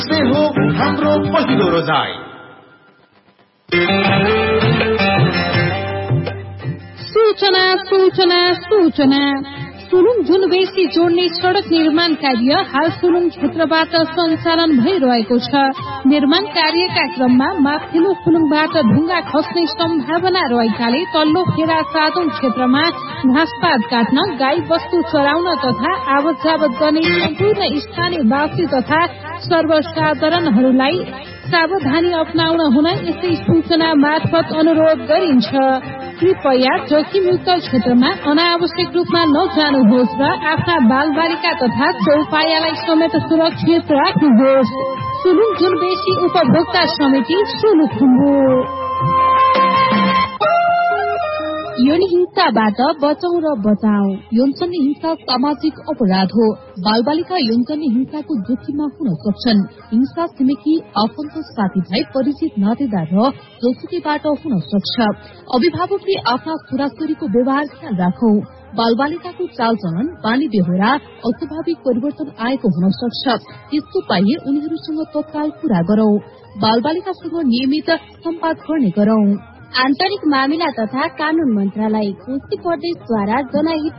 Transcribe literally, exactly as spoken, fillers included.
हो हाम्रो पहिलो रोजाइ। सूचना सूचना सूचना सुलुङ जुनबेसी जोड्ने सड़क निर्माण कार्य हाल सुलुङ क्षेत्रबाट सञ्चालन भइरहेको छ। निर्माण कार्यका क्रममा माथिल्लो सुलुङबाट ढुङ्गा खस्ने सम्भावना रहेकाले तल्लो फेरा सातौं क्षेत्रमा घाँसपात काट्न, गाई बस्तु चराउन तथा आवत जावत गर्ने सम्पूर्ण स्थानीयवासी तथा सर्वसाधारणहरूलाई सावधानी अप्नाउन हुन यस्तै सूचना मार्फत अनुरोध गरिन्छ। कृपया जोखिमयुक्त क्षेत्रमा अनावश्यक रूपमा नजानुहोस् र आफ्ना बालबालिका तथा चौपायालाई समेत सुरक्षित राख्नुहोस्। सुलुङ जुनबेसी उपभोक्ता समिति सुलुखुम्बु। यौन हिंसाबाट बचाउ र बचाऊ। यौनजन्य हिंसा सामाजिक अपराध हो। बालबालिका यौनजन्य हिंसाको जोखिममा हुन सक्छन्। हिंसा छिमेकी, आफन्त, साथीभाइ, परिचित, नातेदार र जोसुकैबाट हुन सक्छ। अभिभावकले आफ्ना छोराछोरीको व्यवहार ख्याल राखौ। बालबालिकाको चालचलन, बानी बेहोरा, अस्वाभाविक परिवर्तन आएको हुन सक्छ। त्यस्तो पाइए उनीहरूसँग तत्काल कुरा गरौं। बालबालिकासँग नियमित सम्वाद गर्ने गरौं। आन्तरिक मामिला तथा कानून मन्त्रालय, कोशी प्रदेशद्वारा जनहित